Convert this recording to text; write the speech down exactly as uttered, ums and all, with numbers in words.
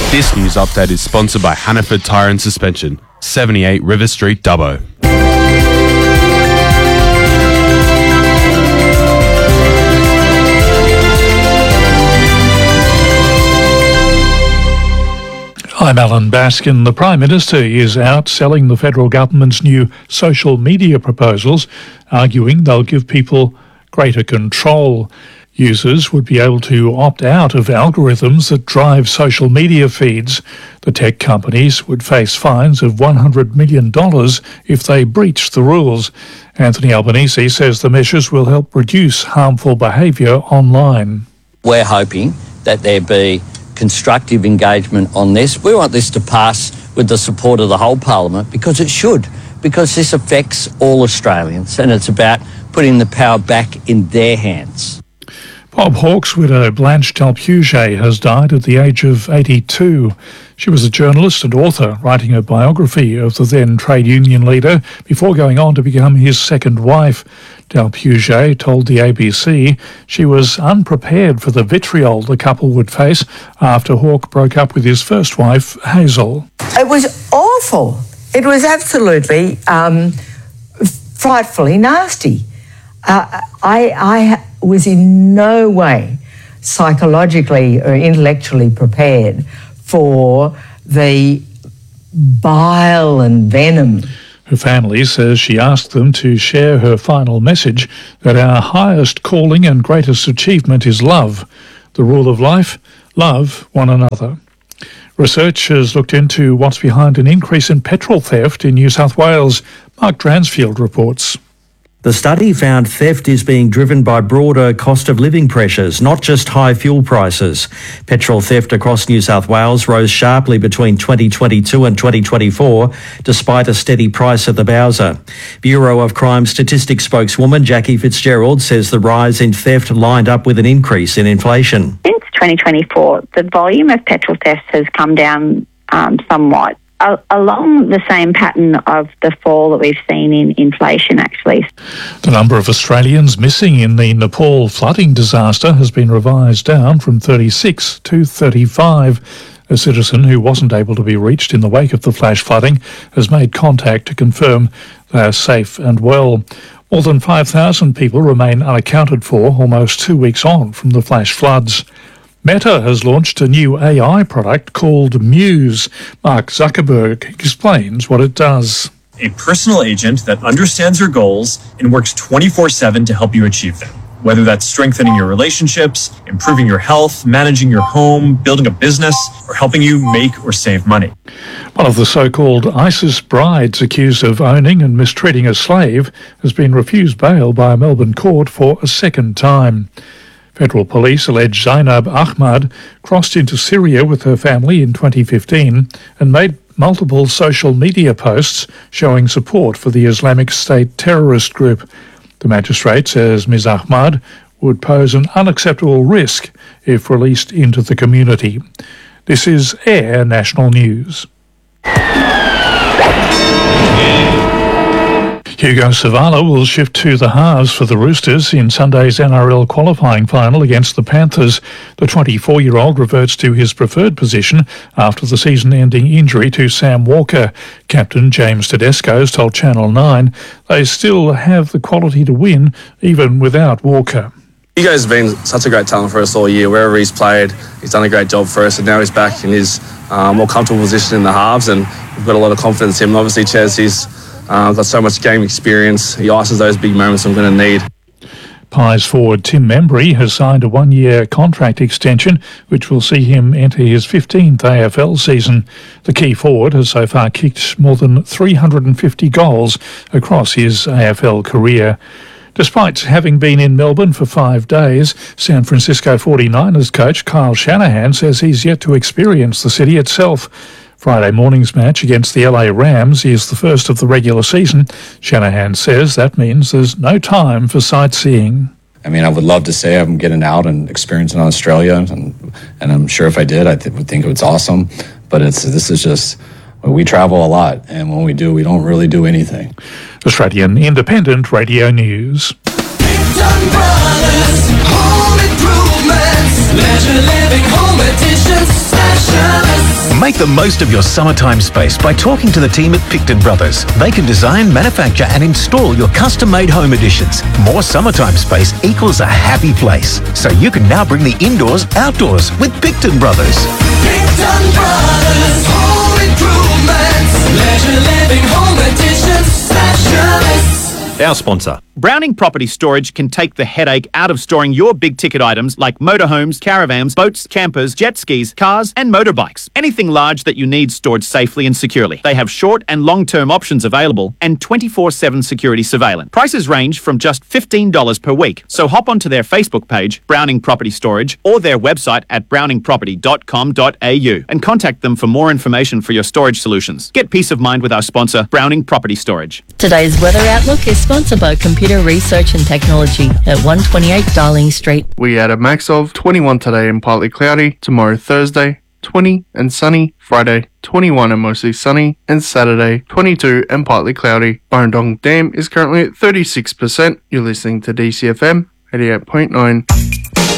This news update is sponsored by Hannaford Tyre and Suspension, seventy-eight River Street, Dubbo. I'm Alan Baskin. The Prime Minister is out selling the federal government's new social media proposals, arguing they'll give people greater control. Users would be able to opt out of algorithms that drive social media feeds. The tech companies would face fines of one hundred million dollars if they breach the rules. Anthony Albanese says the measures will help reduce harmful behaviour online. We're hoping that there be constructive engagement on this. We want this to pass with the support of the whole Parliament because it should, because this affects all Australians and it's about putting the power back in their hands. Bob Hawke's widow Blanche Talpuget has died at the age of eighty-two. She was a journalist and author, writing a biography of the then trade union leader before going on to become his second wife. Talpuget told the A B C she was unprepared for the vitriol the couple would face after Hawke broke up with his first wife, Hazel. It was awful. It was absolutely um, frightfully nasty. Uh, I, I was in no way psychologically or intellectually prepared for the bile and venom. Her family says she asked them to share her final message that our highest calling and greatest achievement is love. The rule of life, love one another. Research has looked into what's behind an increase in petrol theft in New South Wales. Mark Dransfield reports. The study found theft is being driven by broader cost of living pressures, not just high fuel prices. Petrol theft across New South Wales rose sharply between twenty twenty-two and twenty twenty-four, despite a steady price at the Bowser. Bureau of Crime Statistics spokeswoman Jackie Fitzgerald says the rise in theft lined up with an increase in inflation. Since twenty twenty-four, the volume of petrol thefts has come down um, somewhat. Along the same pattern of the fall that we've seen in inflation, actually. The number of Australians missing in the Nepal flooding disaster has been revised down from thirty-six to thirty-five. A citizen who wasn't able to be reached in the wake of the flash flooding has made contact to confirm they are safe and well. More than five thousand people remain unaccounted for almost two weeks on from the flash floods. Meta has launched a new A I product called Muse. Mark Zuckerberg explains what it does. A personal agent that understands your goals and works twenty-four seven to help you achieve them. Whether that's strengthening your relationships, improving your health, managing your home, building a business, or helping you make or save money. One of the so-called ISIS brides accused of owning and mistreating a slave has been refused bail by a Melbourne court for a second time. Federal police allege Zainab Ahmad crossed into Syria with her family in twenty fifteen and made multiple social media posts showing support for the Islamic State terrorist group. The magistrate says Miz Ahmad would pose an unacceptable risk if released into the community. This is Air National News. Hugo Savala will shift to the halves for the Roosters in Sunday's N R L qualifying final against the Panthers. The twenty-four-year-old reverts to his preferred position after the season-ending injury to Sam Walker. Captain James Tedesco has told Channel nine they still have the quality to win even without Walker. Hugo's been such a great talent for us all year. Wherever he's played, he's done a great job for us, and now he's back in his uh, more comfortable position in the halves, and we've got a lot of confidence in him. Obviously, Ches, he's Uh, got so much game experience. He ices those big moments I'm going to need. Pies forward Tim Membry has signed a one-year contract extension, which will see him enter his fifteenth A F L season. The key forward has so far kicked more than three hundred fifty goals across his A F L career. Despite having been in Melbourne for five days, San Francisco forty-niners coach Kyle Shanahan says he's yet to experience the city itself. Friday morning's match against the L A Rams is the first of the regular season. Shanahan says that means there's no time for sightseeing. I mean, I would love to say I'm getting out and experiencing Australia, and and I'm sure if I did, I th- would think it was awesome. But it's this is just, we travel a lot, and when we do, we don't really do anything. Australian Independent Radio News. Brothers, home improvements, leisure living, home edition specialists. Make the most of your summertime space by talking to the team at Picton Brothers. They can design, manufacture and install your custom-made home additions. More summertime space equals a happy place. So you can now bring the indoors outdoors with Picton Brothers. Picton Brothers Home Improvements, leisure living home additions specialists. Our sponsor. Browning Property Storage can take the headache out of storing your big-ticket items like motorhomes, caravans, boats, campers, jet skis, cars and motorbikes. Anything large that you need stored safely and securely. They have short and long-term options available and twenty-four seven security surveillance. Prices range from just fifteen dollars per week. So hop onto their Facebook page, Browning Property Storage, or their website at browning property dot com dot a u and contact them for more information for your storage solutions. Get peace of mind with our sponsor, Browning Property Storage. Today's weather outlook is sponsored by Computer Research and Technology at one twenty-eight Darling Street. We had a max of twenty-one today and partly cloudy. Tomorrow Thursday, twenty and sunny. Friday, twenty-one and mostly sunny. And Saturday, twenty-two and partly cloudy. Burrendong Dam is currently at thirty-six percent. You're listening to D C F M eighty-eight point nine.